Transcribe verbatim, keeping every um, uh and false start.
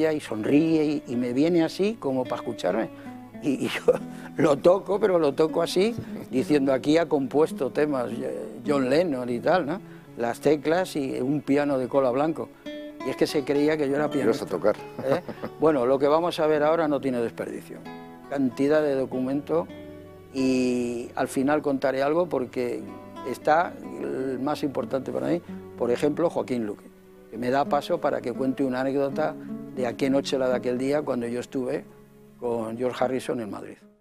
calla y sonríe y, y me viene así como para escucharme. Y, y yo lo toco, pero lo toco así, diciendo aquí ha compuesto temas John Lennon y tal, ¿no? Las teclas y un piano de cola blanco. Y es que se creía que yo era pianista. ¿Ibas a tocar? ¿Eh? Bueno, lo que vamos a ver ahora no tiene desperdicio. Cantidad de documentos y al final contaré algo porque está el más importante para mí, por ejemplo, Joaquín Luque, que me da paso para que cuente una anécdota de aquella noche, la de aquel día, cuando yo estuve con George Harrison en Madrid.